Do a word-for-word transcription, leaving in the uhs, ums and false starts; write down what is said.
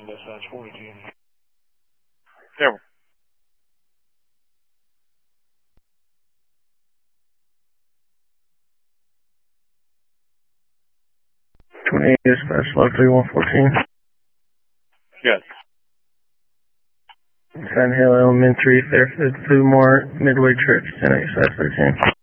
dispatch forty-two. Yeah. twenty-eight dispatch, log three one fourteen. Yes. Sand Hill Elementary, Fairfield, Food Mart, Midway Church, ten eight thirteen.